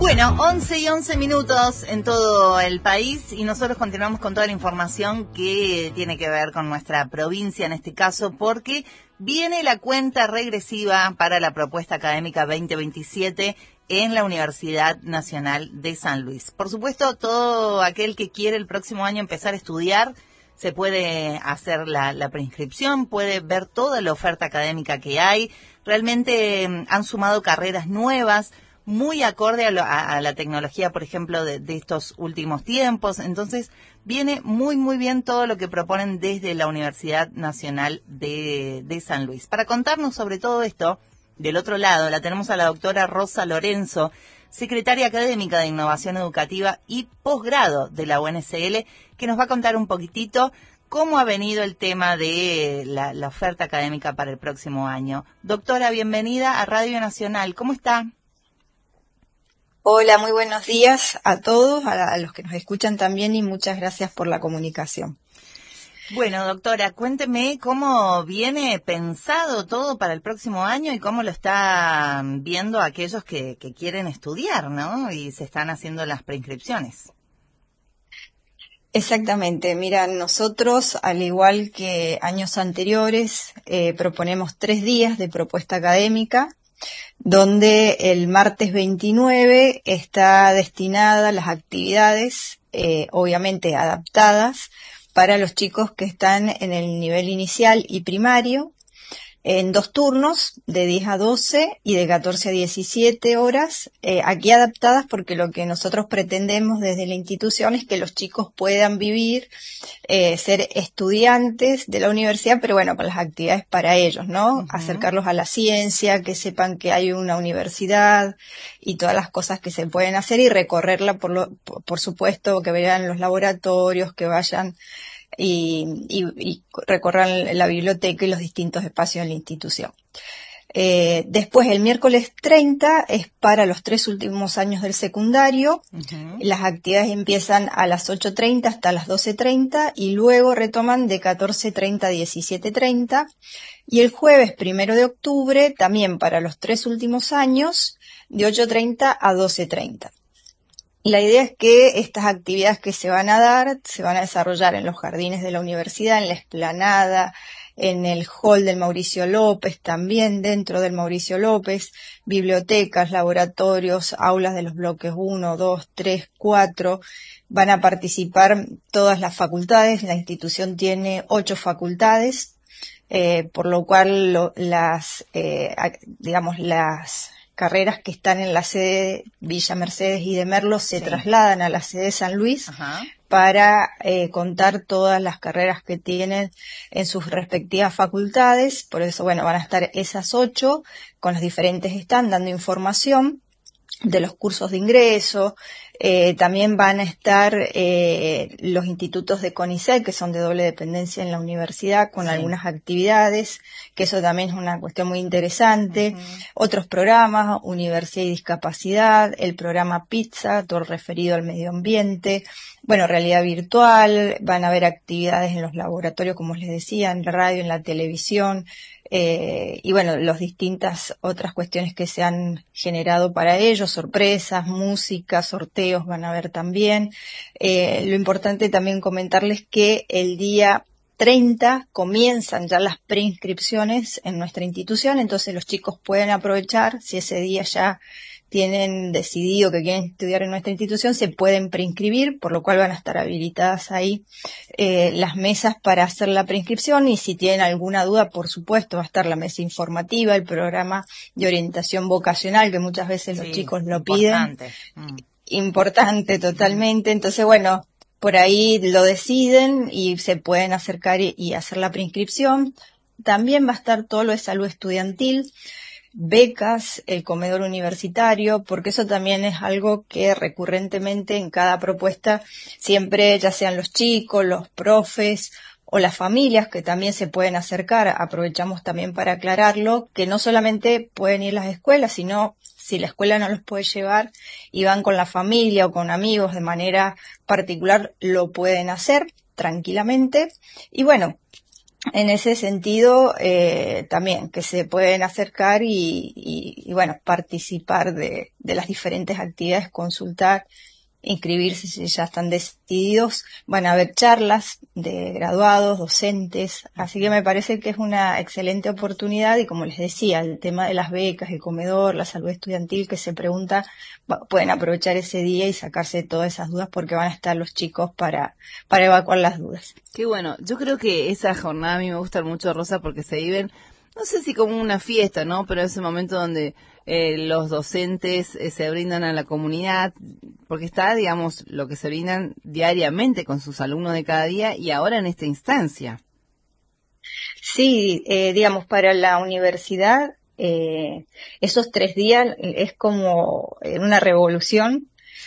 Bueno, 11:11 en todo el país y nosotros continuamos con toda la información que tiene que ver con nuestra provincia en este caso, porque viene la cuenta regresiva para la propuesta académica 2027 en la Universidad Nacional de San Luis. Por supuesto, todo aquel que quiere el próximo año empezar a estudiar, se puede hacer la preinscripción, puede ver toda la oferta académica que hay. Realmente han sumado carreras nuevas, muy acorde a la tecnología, por ejemplo, de estos últimos tiempos. Entonces, viene muy bien todo lo que proponen desde la Universidad Nacional de San Luis. Para contarnos sobre todo esto, del otro lado, la tenemos a la doctora Rosa Lorenzo, secretaria académica de Innovación Educativa y posgrado de la UNSL, que nos va a contar un poquitito cómo ha venido el tema de la oferta académica para el próximo año. Doctora, bienvenida a Radio Nacional. ¿Cómo está? Hola, muy buenos días a todos, a los que nos escuchan también y muchas gracias por la comunicación. Bueno, doctora, cuénteme cómo viene pensado todo para el próximo año y cómo lo están viendo aquellos que quieren estudiar, ¿no? Y se están haciendo las preinscripciones. Exactamente, mira, nosotros, al igual que años anteriores, proponemos 3 días de propuesta académica, donde el martes 29 está destinada a las actividades, obviamente adaptadas, para los chicos que están en el nivel inicial y primario, en 2 turnos, de 10 a 12 y de 14 a 17 horas, aquí adaptadas porque lo que nosotros pretendemos desde la institución es que los chicos puedan vivir, ser estudiantes de la universidad, pero bueno, con las actividades para ellos, ¿no? Uh-huh. Acercarlos a la ciencia, que sepan que hay una universidad y todas las cosas que se pueden hacer y recorrerla, por supuesto, que vean los laboratorios, que vayan y recorran la biblioteca y los distintos espacios de la institución. Después, el miércoles 30 es para los 3 últimos años del secundario. Uh-huh. Las actividades empiezan a las 8:30 hasta las 12:30 y luego retoman de 14:30 a 17:30. Y el jueves 1 de octubre, también para los 3 últimos años, de 8:30 a 12:30. La idea es que estas actividades que se van a dar, se van a desarrollar en los jardines de la universidad, en la explanada, en el hall del Mauricio López, también dentro del Mauricio López, bibliotecas, laboratorios, aulas de los bloques 1, 2, 3, 4. Van a participar todas las facultades. La institución tiene 8 facultades, por lo cual las carreras que están en la sede Villa Mercedes y de Merlo se trasladan a la sede de San Luis. Ajá. Para contar todas las carreras que tienen en sus respectivas facultades. Por eso, bueno, van a estar esas 8 con los diferentes stands dando información de los cursos de ingreso. También van a estar los institutos de CONICET, que son de doble dependencia en la universidad, con algunas actividades, que eso también es una cuestión muy interesante. Uh-huh. Otros programas, Universidad y Discapacidad, el programa Pizza, todo referido al medio ambiente. Bueno, realidad virtual, van a haber actividades en los laboratorios, como les decía, en la radio, en la televisión, y bueno, las distintas otras cuestiones que se han generado para ellos, sorpresas, música, sorteos van a haber también. Lo importante también comentarles que el día 30 comienzan ya las preinscripciones en nuestra institución, entonces los chicos pueden aprovechar, si ese día ya tienen decidido que quieren estudiar en nuestra institución, se pueden preinscribir, por lo cual van a estar habilitadas ahí las mesas para hacer la preinscripción, y si tienen alguna duda, por supuesto, va a estar la mesa informativa, el programa de orientación vocacional, que muchas veces los chicos lo piden. Importante totalmente. Entonces, bueno, por ahí lo deciden y se pueden acercar y hacer la preinscripción. También va a estar todo lo de salud estudiantil, becas, el comedor universitario, porque eso también es algo que recurrentemente en cada propuesta siempre, ya sean los chicos, los profes o las familias que también se pueden acercar, aprovechamos también para aclararlo, que no solamente pueden ir a las escuelas, sino si la escuela no los puede llevar y van con la familia o con amigos de manera particular, lo pueden hacer tranquilamente. Y bueno, en ese sentido, también que se pueden acercar y bueno, participar de las diferentes actividades, consultar, inscribirse si ya están decididos. Van a haber charlas de graduados, docentes, así que me parece que es una excelente oportunidad y como les decía, el tema de las becas, el comedor, la salud estudiantil que se pregunta, pueden aprovechar ese día y sacarse todas esas dudas porque van a estar los chicos para evacuar las dudas. Qué bueno, yo creo que esa jornada a mí me gusta mucho, Rosa, porque se viven, no sé si como una fiesta, ¿no? Pero ese momento donde los docentes se brindan a la comunidad, porque está, digamos, lo que se brindan diariamente con sus alumnos de cada día y ahora en esta instancia. Sí, digamos, para la universidad, esos 3 días es como una revolución,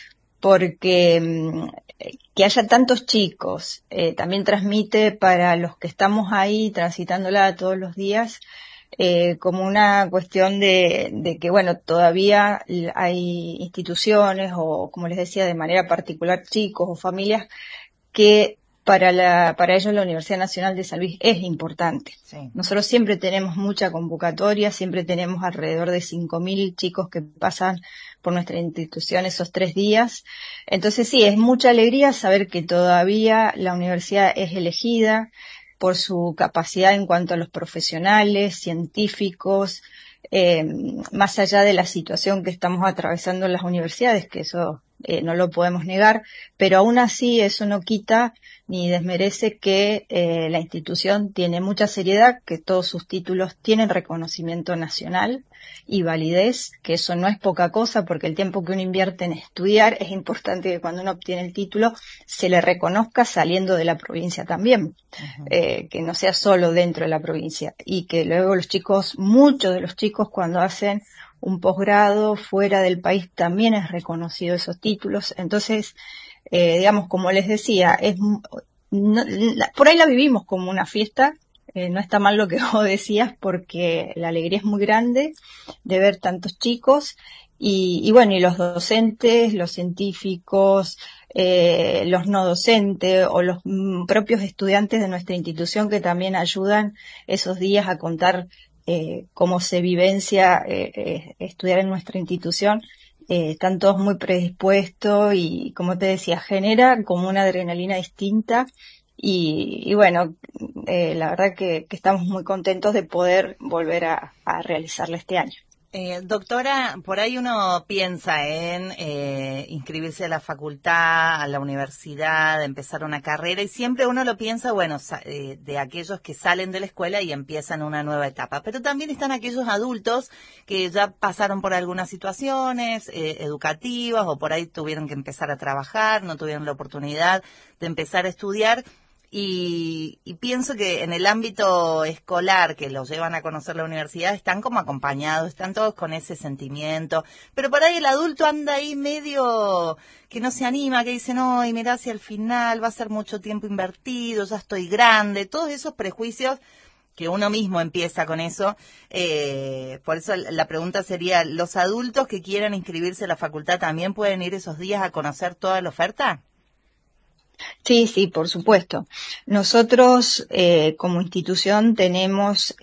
porque que haya tantos chicos también transmite para los que estamos ahí transitándola todos los días como una cuestión de que, bueno, todavía hay instituciones o, como les decía, de manera particular chicos o familias que para ellos la Universidad Nacional de San Luis es importante. Sí. Nosotros siempre tenemos mucha convocatoria, siempre tenemos alrededor de 5.000 chicos que pasan por nuestra institución esos 3 días. Entonces sí, es mucha alegría saber que todavía la universidad es elegida por su capacidad en cuanto a los profesionales, científicos, más allá de la situación que estamos atravesando en las universidades, que eso no lo podemos negar, pero aún así eso no quita ni desmerece que la institución tiene mucha seriedad, que todos sus títulos tienen reconocimiento nacional y validez, que eso no es poca cosa porque el tiempo que uno invierte en estudiar es importante que cuando uno obtiene el título se le reconozca saliendo de la provincia también, que no sea solo dentro de la provincia y que luego los chicos, muchos de los chicos cuando hacen un posgrado fuera del país también es reconocido esos títulos. Entonces, digamos, como les decía, por ahí la vivimos como una fiesta, no está mal lo que vos decías porque la alegría es muy grande de ver tantos chicos y bueno, y los docentes, los científicos, los no docentes o los propios estudiantes de nuestra institución que también ayudan esos días a contar cómo se vivencia estudiar en nuestra institución, están todos muy predispuestos y, como te decía, genera como una adrenalina distinta y bueno, la verdad que estamos muy contentos de poder volver a realizarla este año. Doctora, por ahí uno piensa en inscribirse a la facultad, a la universidad, empezar una carrera y siempre uno lo piensa, bueno, de aquellos que salen de la escuela y empiezan una nueva etapa. Pero también están aquellos adultos que ya pasaron por algunas situaciones educativas o por ahí tuvieron que empezar a trabajar, no tuvieron la oportunidad de empezar a estudiar. Y pienso que en el ámbito escolar que los llevan a conocer la universidad están como acompañados, están todos con ese sentimiento, pero por ahí el adulto anda ahí medio que no se anima, que dice, no, y mirá hacia el final, va a ser mucho tiempo invertido, ya estoy grande, todos esos prejuicios que uno mismo empieza con eso. Por eso la pregunta sería, ¿los adultos que quieran inscribirse a la facultad también pueden ir esos días a conocer toda la oferta? Sí, sí, por supuesto. Nosotros como institución tenemos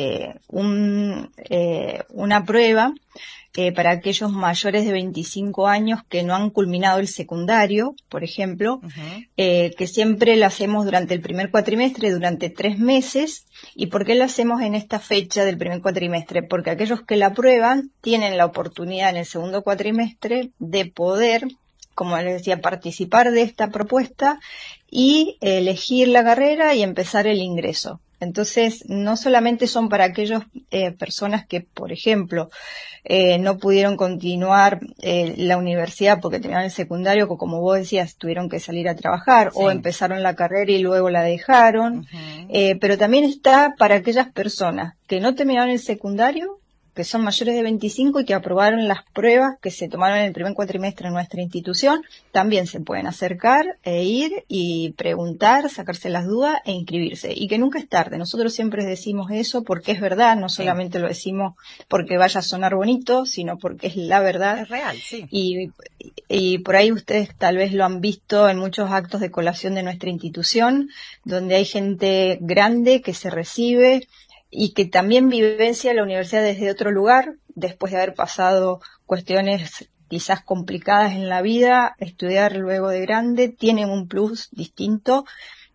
una prueba para aquellos mayores de 25 años que no han culminado el secundario, por ejemplo, que siempre la hacemos durante el primer cuatrimestre, durante 3 meses. ¿Y por qué la hacemos en esta fecha del primer cuatrimestre? Porque aquellos que la aprueban tienen la oportunidad en el segundo cuatrimestre de poder, como les decía, participar de esta propuesta y elegir la carrera y empezar el ingreso. Entonces, no solamente son para aquellas personas que, por ejemplo, no pudieron continuar la universidad porque terminaron el secundario, o como vos decías, tuvieron que salir a trabajar, sí, o empezaron la carrera y luego la dejaron, pero también está para aquellas personas que no terminaron el secundario que son mayores de 25 y que aprobaron las pruebas que se tomaron en el primer cuatrimestre en nuestra institución, también se pueden acercar e ir y preguntar, sacarse las dudas e inscribirse. Y que nunca es tarde. Nosotros siempre decimos eso porque es verdad, no solamente lo decimos porque vaya a sonar bonito, sino porque es la verdad. Es real, sí. Y por ahí ustedes tal vez lo han visto en muchos actos de colación de nuestra institución, donde hay gente grande que se recibe y que también vivencia la universidad desde otro lugar, después de haber pasado cuestiones quizás complicadas en la vida, estudiar luego de grande, tienen un plus distinto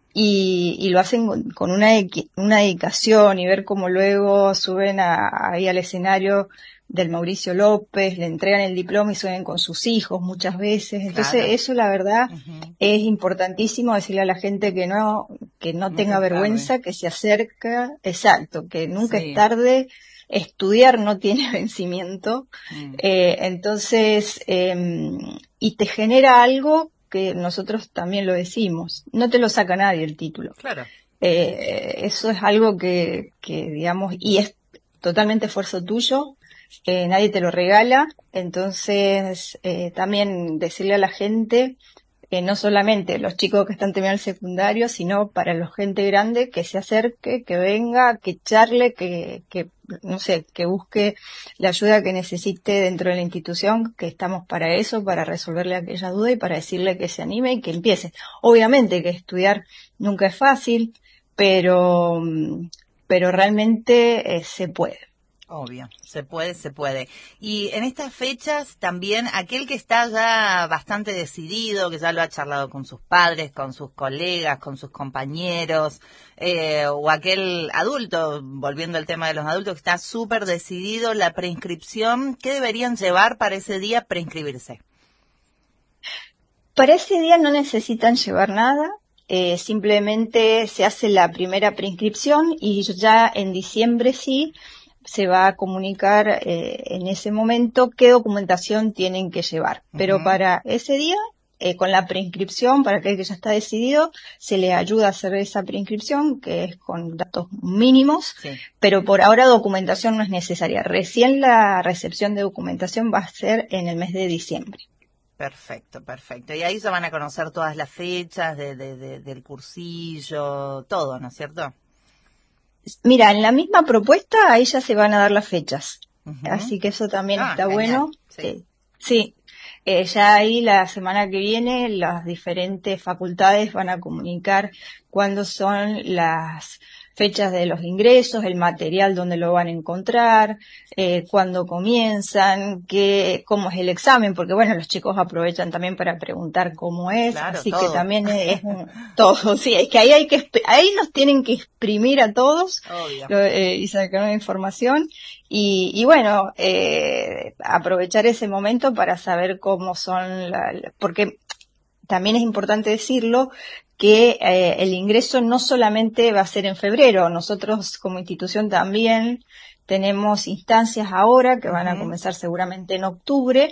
y lo hacen con una dedicación, y ver cómo luego suben ahí al escenario del Mauricio López, le entregan el diploma y suben con sus hijos muchas veces. Entonces eso, la verdad, es importantísimo decirle a la gente que no tenga vergüenza, que se acerca, exacto, que nunca es tarde. Estudiar no tiene vencimiento. Entonces, y te genera algo que nosotros también lo decimos, no te lo saca nadie el título. Claro. Eso es algo que digamos, y es totalmente esfuerzo tuyo. Nadie te lo regala, entonces también decirle a la gente, no solamente los chicos que están terminando el secundario, sino para la gente grande, que se acerque, que venga, que charle, que no sé, que busque la ayuda que necesite dentro de la institución, que estamos para eso, para resolverle aquella duda y para decirle que se anime y que empiece. Obviamente que estudiar nunca es fácil, pero realmente se puede. Obvio, se puede. Y en estas fechas también aquel que está ya bastante decidido, que ya lo ha charlado con sus padres, con sus colegas, con sus compañeros, o aquel adulto, volviendo al tema de los adultos, que está súper decidido, la preinscripción, ¿qué deberían llevar para ese día preinscribirse? Para ese día no necesitan llevar nada. Simplemente se hace la primera preinscripción y ya en diciembre sí se va a comunicar en ese momento qué documentación tienen que llevar. Pero para ese día, con la preinscripción, para aquel que ya está decidido, se le ayuda a hacer esa preinscripción, que es con datos mínimos, pero por ahora documentación no es necesaria. Recién la recepción de documentación va a ser en el mes de diciembre. Perfecto. Y ahí ya van a conocer todas las fechas del cursillo, todo, ¿no es cierto? Mira, en la misma propuesta ahí ya se van a dar las fechas, así que eso también está genial. Bueno. Sí. Ya ahí la semana que viene las diferentes facultades van a comunicar cuándo son las fechas de los ingresos, el material donde lo van a encontrar, cuándo comienzan, cómo es el examen, porque bueno, los chicos aprovechan también para preguntar cómo es, claro, así todo. Que también es todo, sí, es que ahí nos tienen que exprimir a todos y sacar una información y bueno, aprovechar ese momento para saber cómo son, porque también es importante decirlo, que el ingreso no solamente va a ser en febrero. Nosotros como institución también tenemos instancias ahora que van a comenzar seguramente en octubre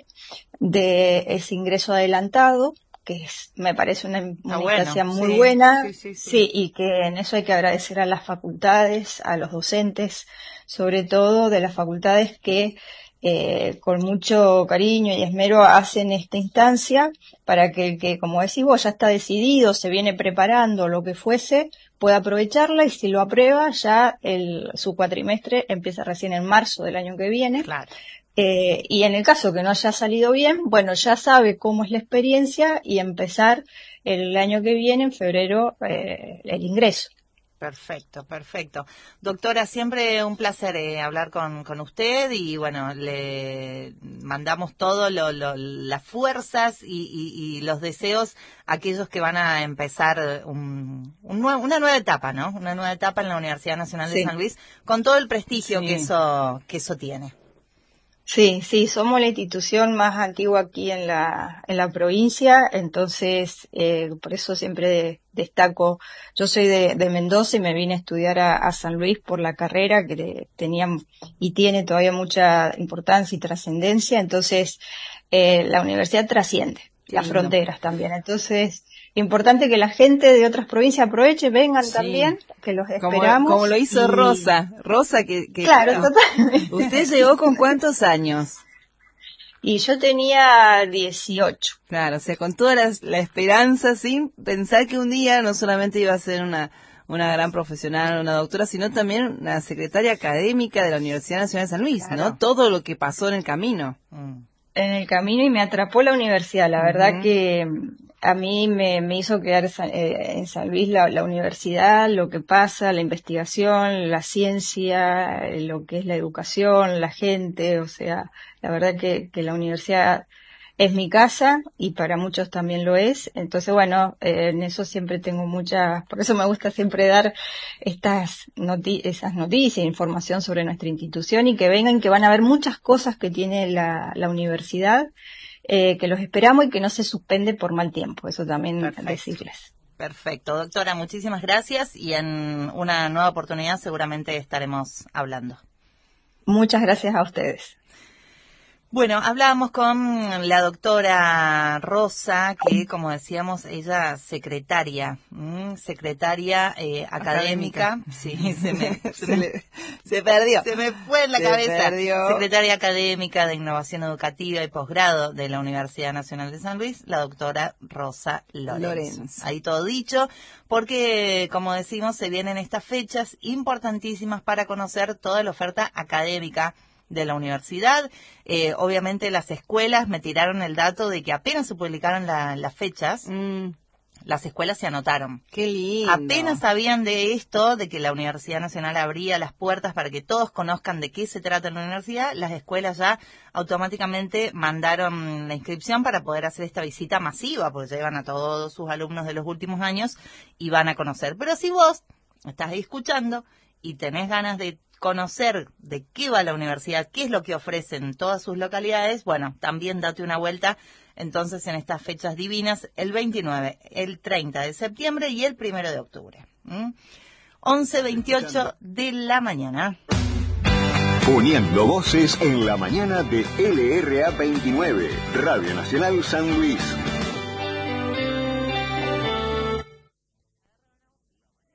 de ese ingreso adelantado, que me parece una instancia muy buena. Sí, y que en eso hay que agradecer a las facultades, a los docentes, sobre todo de las facultades que con mucho cariño y esmero hacen esta instancia para que el que, como decís vos, ya está decidido, se viene preparando, lo que fuese, pueda aprovecharla y si lo aprueba ya su cuatrimestre empieza recién en marzo del año que viene. Claro. Y en el caso que no haya salido bien, bueno, ya sabe cómo es la experiencia y empezar el año que viene, en febrero, el ingreso. Perfecto. Doctora, siempre un placer hablar con usted y bueno, le mandamos todo las fuerzas y los deseos a aquellos que van a empezar una nueva etapa, ¿no? Una nueva etapa en la Universidad Nacional de San Luis, con todo el prestigio que eso tiene. Sí, somos la institución más antigua aquí en la provincia, entonces por eso siempre destaco. Yo soy de Mendoza y me vine a estudiar a San Luis por la carrera que tenía y tiene todavía mucha importancia y trascendencia, entonces la universidad trasciende. las fronteras también. Entonces, importante que la gente de otras provincias aproveche, vengan también, que los esperamos. Como lo hizo Rosa, que claro, totalmente. ¿Usted llegó con cuántos años? Y yo tenía 18. Claro, o sea, con toda la esperanza, sin pensar que un día no solamente iba a ser una gran profesional, una doctora, sino también una secretaria académica de la Universidad Nacional de San Luis, claro. ¿No? Todo lo que pasó en el camino. En el camino, y me atrapó la universidad. La verdad que a mí me hizo quedar en San Luis la universidad, lo que pasa, la investigación, la ciencia, lo que es la educación, la gente. O sea, la verdad que la universidad es mi casa y para muchos también lo es. Entonces, bueno, en eso siempre tengo por eso me gusta siempre dar esas noticias, información sobre nuestra institución, y que vengan, que van a ver muchas cosas que tiene la universidad, que los esperamos y que no se suspende por mal tiempo. Eso también decirles. Perfecto, doctora, muchísimas gracias, y en una nueva oportunidad seguramente estaremos hablando. Muchas gracias a ustedes. Bueno, hablábamos con la doctora Rosa, que, como decíamos, ella secretaria académica. Sí, se perdió. Se me fue en la cabeza. Secretaria académica de Innovación Educativa y Posgrado de la Universidad Nacional de San Luis, la doctora Rosa Lorenzo. Ahí todo dicho, porque, como decimos, se vienen estas fechas importantísimas para conocer toda la oferta académica de la universidad. Obviamente las escuelas me tiraron el dato de que apenas se publicaron las fechas, las escuelas se anotaron. ¡Qué lindo! Apenas sabían de esto, de que la Universidad Nacional abría las puertas para que todos conozcan de qué se trata la universidad, las escuelas ya automáticamente mandaron la inscripción para poder hacer esta visita masiva, porque llevan a todos sus alumnos de los últimos años y van a conocer. Pero si vos estás ahí escuchando y tenés ganas de conocer de qué va la universidad, qué es lo que ofrecen en todas sus localidades, bueno, también date una vuelta entonces en estas fechas divinas, el 29, el 30 de septiembre y el 1 de octubre. 11:28 de la mañana. Poniendo voces en la mañana de LRA 29, Radio Nacional San Luis.